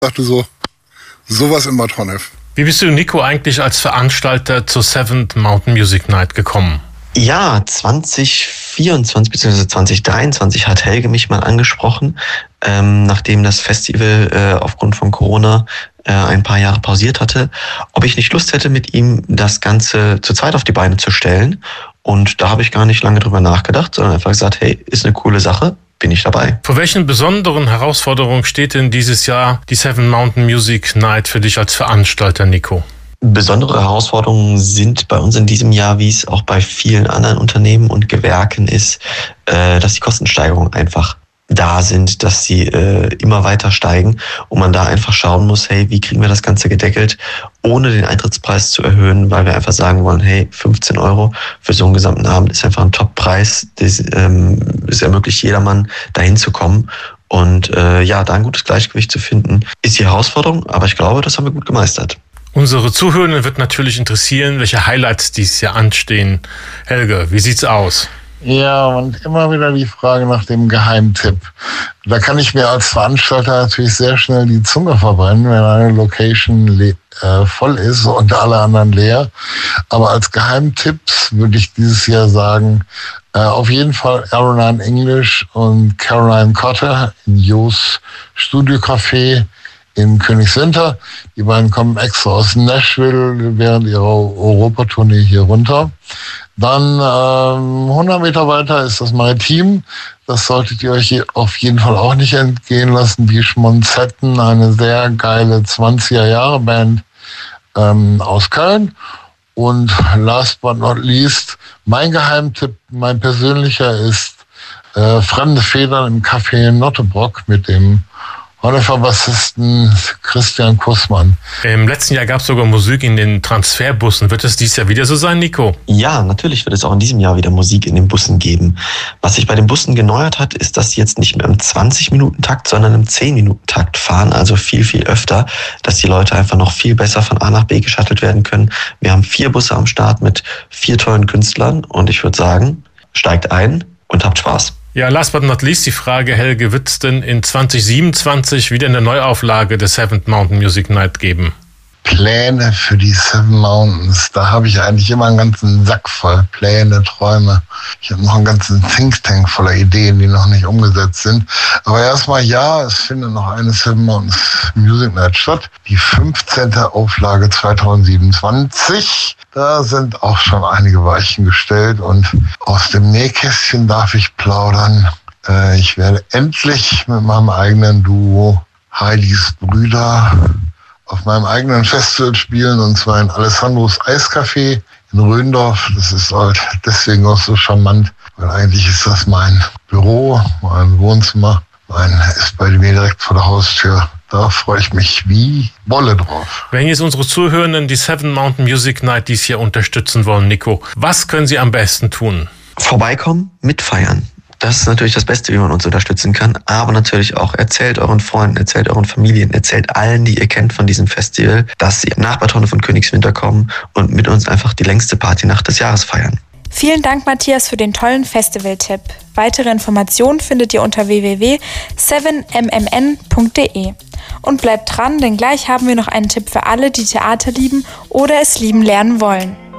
dachte so, sowas in Bad Honnef. Wie bist du, Nico, eigentlich als Veranstalter zur Seventh Mountain Music Night gekommen? Ja, 2024 bzw. 2023 hat Helge mich mal angesprochen, nachdem das Festival aufgrund von Corona ein paar Jahre pausiert hatte, ob ich nicht Lust hätte, mit ihm das Ganze zu zweit auf die Beine zu stellen. Und da habe ich gar nicht lange drüber nachgedacht, sondern einfach gesagt, hey, ist eine coole Sache, bin ich dabei. Vor welchen besonderen Herausforderungen steht denn dieses Jahr die Seventh Mountain Music Night für dich als Veranstalter, Nico? Besondere Herausforderungen sind bei uns in diesem Jahr, wie es auch bei vielen anderen Unternehmen und Gewerken ist, dass die Kostensteigerungen einfach da sind, dass sie immer weiter steigen und man da einfach schauen muss, hey, wie kriegen wir das Ganze gedeckelt, ohne den Eintrittspreis zu erhöhen, weil wir einfach sagen wollen, hey, 15 € für so einen gesamten Abend ist einfach ein Top-Preis, das ermöglicht jedermann, dahin zu kommen. Und ja, da ein gutes Gleichgewicht zu finden, ist die Herausforderung, aber ich glaube, das haben wir gut gemeistert. Unsere Zuhörenden wird natürlich interessieren, welche Highlights dieses Jahr anstehen. Helge, wie sieht's aus? Ja, und immer wieder die Frage nach dem Geheimtipp. Da kann ich mir als Veranstalter natürlich sehr schnell die Zunge verbrennen, wenn eine Location voll ist und alle anderen leer. Aber als Geheimtipps würde ich dieses Jahr sagen, auf jeden Fall Caroline English und Caroline Cotter in Jo's Studio Café in Königswinter. Die beiden kommen extra aus Nashville während ihrer Europatournee hier runter. Dann 100 Meter weiter ist das Maritim. Das solltet ihr euch auf jeden Fall auch nicht entgehen lassen. Die Schmonzetten, eine sehr geile 20er-Jahre-Band aus Köln. Und last but not least, mein Geheimtipp, mein persönlicher ist Fremde Federn im Café Nottebrock mit dem Honnefer-Bassisten Christian Kussmann. Im letzten Jahr gab es sogar Musik in den Transferbussen. Wird es dieses Jahr wieder so sein, Nico? Ja, natürlich wird es auch in diesem Jahr wieder Musik in den Bussen geben. Was sich bei den Bussen geneuert hat, ist, dass sie jetzt nicht mehr im 20-Minuten-Takt, sondern im 10-Minuten-Takt fahren. Also viel, viel öfter, dass die Leute einfach noch viel besser von A nach B geschattelt werden können. Wir haben 4 Busse am Start mit 4 tollen Künstlern. Und ich würde sagen, steigt ein und habt Spaß. Ja, last but not least die Frage, Helge, wird es denn in 2027 wieder eine Neuauflage der Seventh Mountain Music Night geben? Pläne für die Seven Mountains, da habe ich eigentlich immer einen ganzen Sack voll Pläne, Träume. Ich habe noch einen ganzen Think Tank voller Ideen, die noch nicht umgesetzt sind. Aber erstmal ja, es findet noch eine Seven Mountains Music Night statt. Die 15. Auflage 2027. Da sind auch schon einige Weichen gestellt und aus dem Nähkästchen darf ich plaudern. Ich werde endlich mit meinem eigenen Duo Heidis Brüder auf meinem eigenen Festival spielen, und zwar in Alessandros Eiscafé in Röndorf. Das ist halt deswegen auch so charmant, weil eigentlich ist das mein Büro, mein Wohnzimmer, ist bei mir direkt vor der Haustür. Da freue ich mich wie Bolle drauf. Wenn jetzt unsere Zuhörenden die Seventh Mountain Music Night dieses Jahr unterstützen wollen, Nico, was können sie am besten tun? Vorbeikommen, mitfeiern. Das ist natürlich das Beste, wie man uns unterstützen kann. Aber natürlich auch erzählt euren Freunden, erzählt euren Familien, erzählt allen, die ihr kennt von diesem Festival, dass sie nach Bad Honnef und Königswinter kommen und mit uns einfach die längste Partynacht des Jahres feiern. Vielen Dank, Matthias, für den tollen Festivaltipp. Weitere Informationen findet ihr unter www.7mmn.de. Und bleibt dran, denn gleich haben wir noch einen Tipp für alle, die Theater lieben oder es lieben lernen wollen.